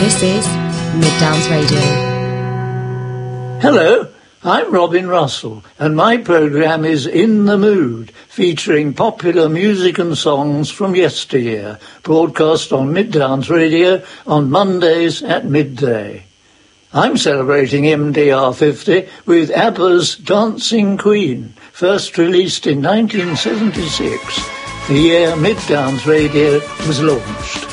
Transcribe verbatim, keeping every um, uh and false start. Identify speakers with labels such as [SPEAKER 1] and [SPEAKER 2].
[SPEAKER 1] This is Mid-Downs Radio.
[SPEAKER 2] Hello, I'm Robin Russell, and my programme is In the Mood, featuring popular music and songs from yesteryear, broadcast on Mid-Downs Radio on Mondays at midday. I'm celebrating M D R fifty with ABBA's Dancing Queen, first released in nineteen seventy-six, the year Mid-Downs Radio was launched.